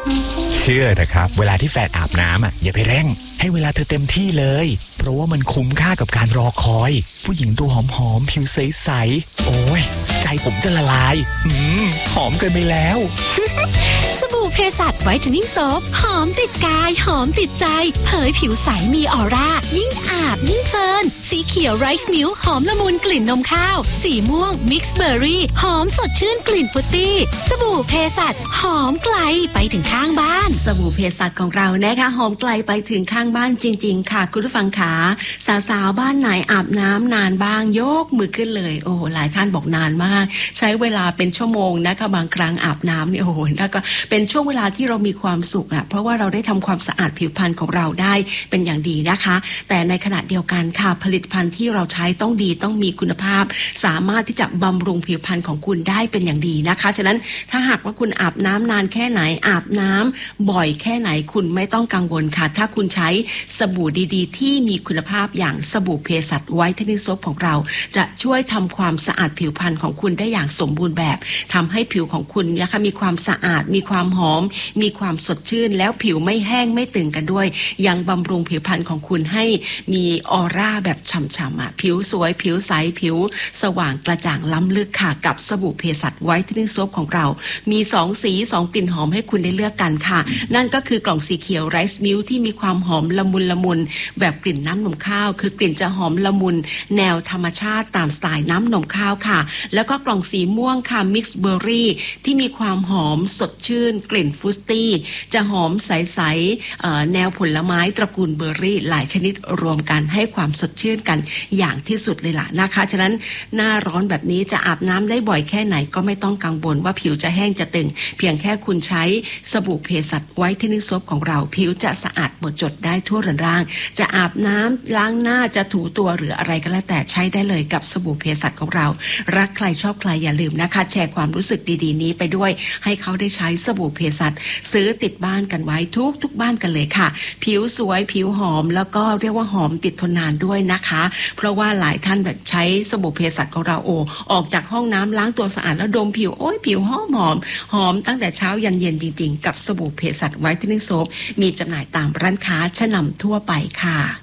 เชื่อเถอะครับเวลาที่แฟนอาบน้ำอย่าไปเร่งให้เวลาเธอเต็มที่เลยเพราะว่ามันคุ้มค่ากับการรอคอยผู้หญิงตัวหอมๆผิวใสๆโอ้ยใจผมจะละลายหอมเกินไปแล้วสบู่เพสัชไวท์เทนนิ่งโซฟหอมติดกายหอมติดใจเผยผิวใสมีออร่ายิ่งอาบยิ่งเพลินสีเขียวไรซ์มิลค์หอมละมุนกลิ่นนมข้าวสีม่วงมิกซ์เบอร์รี่หอมสดชื่นกลิ่นฟรุตตี้สบู่เพสัชหอมไกลไปถึงข้างบ้านสบู่เพสัชของเรานะคะหอมไกลไปถึงข้างบ้านจริงๆค่ะคุณผู้ฟังขาสาวๆบ้านไหนอาบน้ำนานบ้างยกมือขึ้นเลยโอ้หลายท่านบอกนานมากใช้เวลาเป็นชั่วโมงนะคะบางครั้งอาบน้ำเนี่ยโอ้โหแล้วก็เป็นช่วงเวลาที่เรามีความสุขเพราะว่าเราได้ทำความสะอาดผิวพรรณของเราได้เป็นอย่างดีนะคะแต่ในขณะเดียวกันค่ะผลิตภัณฑ์ที่เราใช้ต้องดีต้องมีคุณภาพสามารถที่จะบำรุงผิวพรรณของคุณได้เป็นอย่างดีนะคะฉะนั้นถ้าหากว่าคุณอาบน้ำนานแค่ไหนอาบน้ำบ่อยแค่ไหนคุณไม่ต้องกังวลค่ะถ้าคุณใช้สบู่ดีๆที่มีคุณภาพอย่างสบู่เพสัชไวท์เทนนิ่งโซฟของเราจะช่วยทำความสะอาดผิวพรรณของคุณได้อย่างสมบูรณ์แบบทำให้ผิวของคุณนะคะมีความสะอาดมีความหอมมีความสดชื่นแล้วผิวไม่แห้งไม่ตึงกันด้วยยังบำรุงผิวพรรณของคุณให้มีออร่าแบบฉ่ำๆผิวสวยผิวใสผิวสว่างกระจ่างล้ำลึกค่ะกับสบู่เพสัชไวท์เทนนิ่งโซฟของเรามี2สี2กลิ่นหอมให้คุณได้เลือกกันค่ะนั่นก็คือกล่องสีเขียวไรซ์มิลค์ที่มีความหอมละมุนแบบกลิ่นน้ำนมข้าวคือกลิ่นจะหอมละมุนแนวธรรมชาติตามสไตล์น้ำนมข้าวค่ะแล้วก็กล่องสีม่วงค่ะมิกซ์เบอร์รี่ที่มีความหอมสดชื่นกลิ่นฟรุตตี้จะหอมใสๆแนวผลไม้ตระกูลเบอร์รี่หลายชนิดรวมกันให้ความสดชื่นกันอย่างที่สุดเลยล่ะนะคะฉะนั้นหน้าร้อนแบบนี้จะอาบน้ำได้บ่อยแค่ไหนก็ไม่ต้องกังวลว่าผิวจะแห้งจะตึงเพียงแค่คุณใช้สบู่เพสัชไวท์เทนนิ่งโซฟของเราผิวจะสะอาดหมดจดได้ทั่วเรือนร่างจะอาบน้ำล้างหน้าจะถูตัวหรืออะไรก็แล้วแต่ใช้ได้เลยกับสบู่เพสัชของเรารักใครชอบใครอย่าลืมนะคะแชร์ความรู้สึกดีๆนี้ไปด้วยให้เขาได้ใช้สบู่เพสัชซื้อติดบ้านกันไว้ทุกบ้านกันเลยค่ะผิวสวยผิวหอมแล้วก็เรียกว่าหอมติดทนนานด้วยนะคะเพราะว่าหลายท่านแบบใช้สบู่เพสัชของเราออกจากห้องน้ำล้างตัวสะอาดแล้วดมผิวโอ้ยผิวหอมตั้งแต่เช้ายันเย็นจริงๆกับสบู่เพสัชไวท์เทนนิ่งโซฟมีจำหน่ายตามร้านค้าชั้นนำทั่วไปค่ะ